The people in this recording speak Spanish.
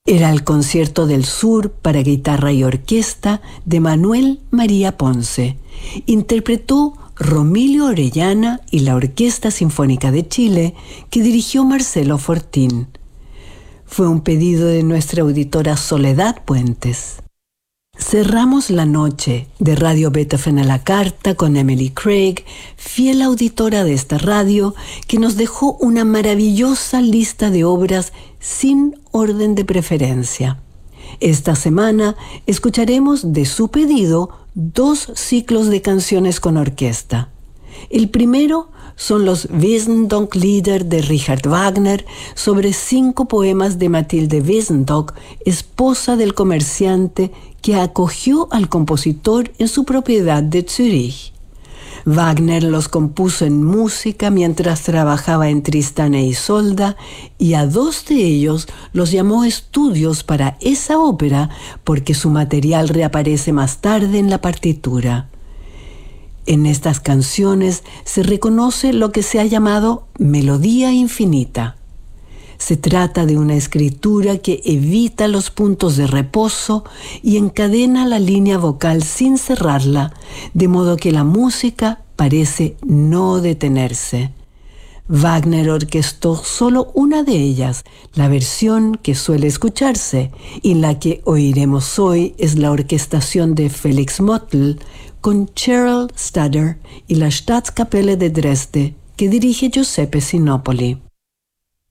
Era el Concierto del Sur para guitarra y orquesta de Manuel María Ponce. Interpretó Romilio Orellana y la Orquesta Sinfónica de Chile, que dirigió Marcelo Fortín. Fue un pedido de nuestra auditora Soledad Puentes. Cerramos la noche de Radio Beethoven a la carta con Emily Craig, fiel auditora de esta radio, que nos dejó una maravillosa lista de obras sin orden de preferencia. Esta semana escucharemos de su pedido 2 ciclos de canciones con orquesta. El primero son los Wiesendock-Lieder de Richard Wagner sobre 5 poemas de Mathilde Wiesendock, esposa del comerciante que acogió al compositor en su propiedad de Zürich. Wagner los compuso en música mientras trabajaba en Tristán e Isolda, y a 2 de ellos los llamó estudios para esa ópera porque su material reaparece más tarde en la partitura. En estas canciones se reconoce lo que se ha llamado melodía infinita. Se trata de una escritura que evita los puntos de reposo y encadena la línea vocal sin cerrarla, de modo que la música parece no detenerse. Wagner orquestó solo una de ellas, la versión que suele escucharse, y la que oiremos hoy es la orquestación de Felix Mottl con Cheryl Stader y la Staatskapelle de Dresde, que dirige Giuseppe Sinopoli.